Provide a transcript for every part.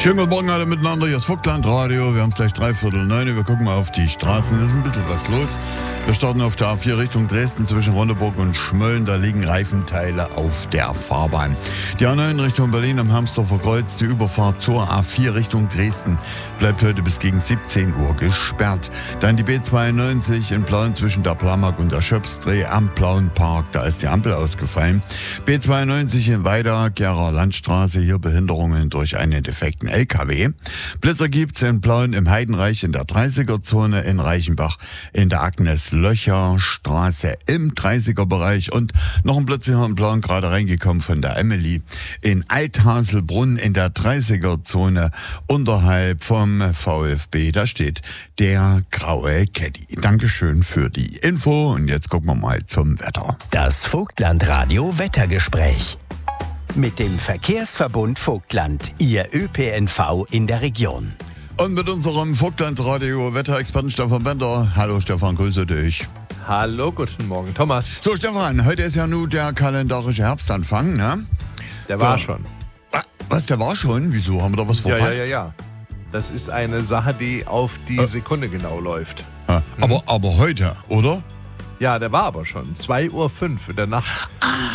Schönen guten Morgen alle miteinander, hier ist Vogtland Radio, wir haben es gleich 8:45, wir gucken mal auf die Straßen, es ist ein bisschen was los. Wir starten auf der A4 Richtung Dresden zwischen Ronneburg und Schmölln, da liegen Reifenteile auf der Fahrbahn. Die A9 Richtung Berlin am Hamsdorfer Kreuz, die Überfahrt zur A4 Richtung Dresden bleibt heute bis gegen 17 Uhr gesperrt. Dann die B92 in Plauen zwischen der Plamag und der Schöpfsdreh am Plauenpark, da ist die Ampel ausgefallen. B92 in Weida, Gera Landstraße, hier Behinderungen durch einen defekten LKW. Blitzer gibt's in Plauen im Heidenreich in der 30er-Zone, in Reichenbach in der Agnes-Löcher-Straße im 30er-Bereich und noch ein Blitzer hier in Plauen gerade reingekommen von der Emily in Althaselbrunn in der 30er-Zone unterhalb vom VfB. Da steht der graue Caddy. Dankeschön für die Info und jetzt gucken wir mal zum Wetter. Das Vogtland-Radio Wettergespräch. Mit dem Verkehrsverbund Vogtland, Ihr ÖPNV in der Region. Und mit unserem Vogtland-Radio Wetterexperten Stefan Bender. Hallo Stefan, grüße dich. Hallo, guten Morgen, Thomas. So Stefan, heute ist ja nun der kalendarische Herbstanfang, ne? Der war schon. Was, der war schon? Wieso? Haben wir da was verpasst? Ja. Das ist eine Sache, die auf die Sekunde genau läuft. Aber heute, oder? Ja, der war aber schon. 2:05 Uhr in der Nacht.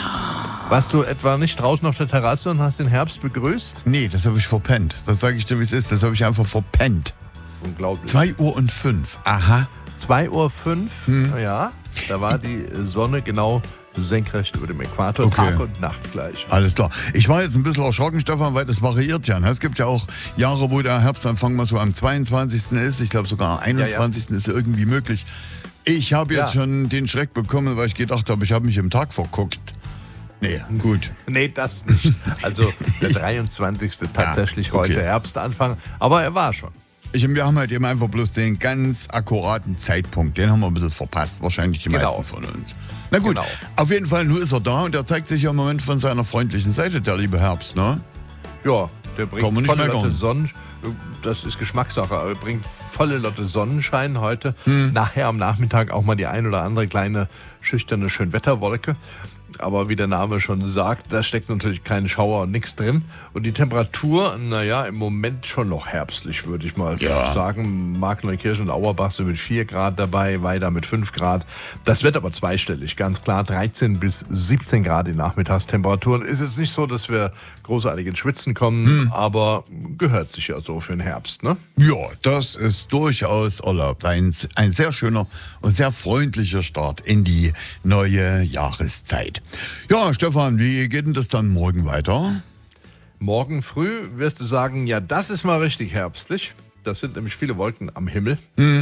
Warst du etwa nicht draußen auf der Terrasse und hast den Herbst begrüßt? Nee, das habe ich verpennt. Das sage ich dir, wie es ist. Das habe ich einfach verpennt. Unglaublich. 2:05 Uhr. Aha. 2:05 Uhr, ja. Da war die Sonne genau senkrecht über dem Äquator, Okay. Tag und Nacht gleich. Alles klar. Ich war jetzt ein bisschen erschrocken, Stefan, weil das variiert ja. Es gibt ja auch Jahre, wo der Herbstanfang mal so am 22. ist. Ich glaube sogar am 21. ist irgendwie möglich. Ich habe jetzt schon den Schreck bekommen, weil ich gedacht habe, ich habe mich im Tag verguckt. Nee, gut. Nee, das nicht. Also der 23. tatsächlich heute Herbstanfang, aber er war schon. Wir haben halt eben einfach bloß den ganz akkuraten Zeitpunkt. Den haben wir ein bisschen verpasst, wahrscheinlich die Genau. meisten von uns. Na gut, Genau. Auf jeden Fall, nun ist er da und er zeigt sich ja im Moment von seiner freundlichen Seite, der liebe Herbst, ne? Ja, der Kann man bringt nicht volle meckern. Lotte Sonnenschein. Das ist Geschmackssache, aber er bringt volle Lotte Sonnenschein heute. Nachher am Nachmittag auch mal die ein oder andere kleine schüchterne Schönwetterwolke. Aber wie der Name schon sagt, da steckt natürlich kein Schauer und nichts drin. Und die Temperatur, naja, im Moment schon noch herbstlich, würde ich mal sagen. Markneukirchen und Auerbach sind mit 4 Grad dabei, Weida mit 5 Grad. Das wird aber zweistellig, ganz klar. 13 bis 17 Grad die Nachmittagstemperaturen. Ist jetzt nicht so, dass wir großartig ins Schwitzen kommen, aber gehört sich ja so für den Herbst, ne? Ja, das ist durchaus erlaubt. Ein sehr schöner und sehr freundlicher Start in die neue Jahreszeit. Ja, Stefan, wie geht denn das dann morgen weiter? Morgen früh wirst du sagen, ja, das ist mal richtig herbstlich. Das sind nämlich viele Wolken am Himmel.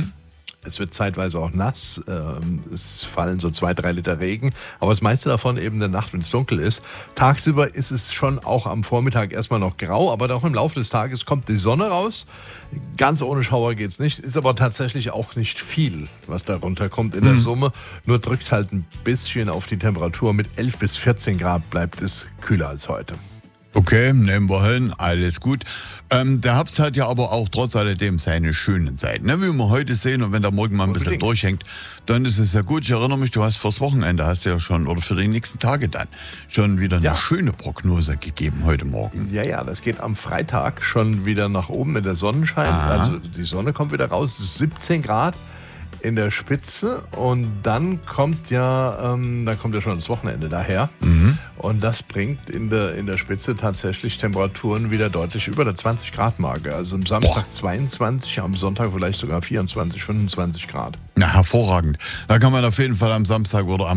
Es wird zeitweise auch nass. Es fallen so 2-3 Liter Regen. Aber das meiste davon eben in der Nacht, wenn es dunkel ist. Tagsüber ist es schon auch am Vormittag erstmal noch grau. Aber auch im Laufe des Tages kommt die Sonne raus. Ganz ohne Schauer geht es nicht. Ist aber tatsächlich auch nicht viel, was da runterkommt in der Summe. Nur drückt es halt ein bisschen auf die Temperatur. Mit 11 bis 14 Grad bleibt es kühler als heute. Okay, nehmen wir hin, alles gut. Der Herbst hat ja aber auch trotz alledem seine schönen Seiten, ne? Wie wir heute sehen, und wenn der morgen mal ein bisschen durchhängt, dann ist es ja gut. Ich erinnere mich, du hast fürs Wochenende, hast du ja schon, oder für die nächsten Tage dann, schon wieder eine schöne Prognose gegeben heute Morgen. Ja, das geht am Freitag schon wieder nach oben mit der Sonnenschein. Also die Sonne kommt wieder raus, 17 Grad in der Spitze und dann kommt ja schon das Wochenende daher. Und das bringt in der Spitze tatsächlich Temperaturen wieder deutlich über der 20 Grad Marke. Also am Samstag 22, am Sonntag vielleicht sogar 24, 25 Grad. Na, hervorragend. Da kann man auf jeden Fall am Samstag oder am